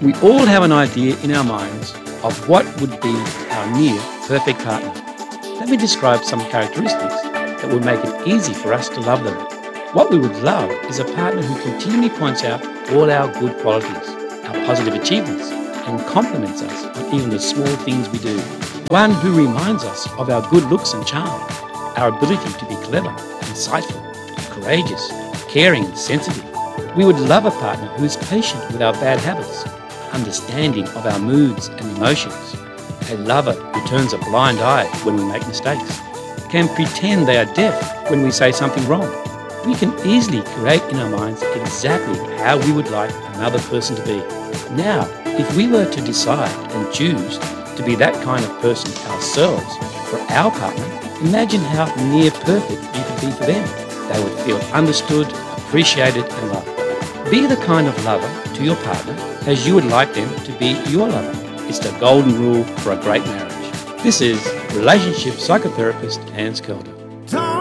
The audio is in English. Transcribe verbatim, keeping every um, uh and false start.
We all have an idea in our minds of what would be our near perfect partner. Let me describe some characteristics that would make it easy for us to love them. What we would love is a partner who continually points out all our good qualities, our positive achievements, and compliments us on even the small things we do. One who reminds us of our good looks and charm, our ability to be clever, insightful, courageous, caring, and sensitive. We would love a partner who is patient with our bad habits, understanding of our moods and emotions, a lover who turns a blind eye when we make mistakes, can pretend they are deaf when we say something wrong. We can easily create in our minds exactly how we would like another person to be. Now, if we were to decide and choose to be that kind of person ourselves for our partner, imagine how near perfect you could be for them. They would feel understood, appreciated, and loved. Be the kind of lover to your partner as you would like them to be your lover. It's the golden rule for a great marriage. This is relationship psychotherapist Hans Kelder.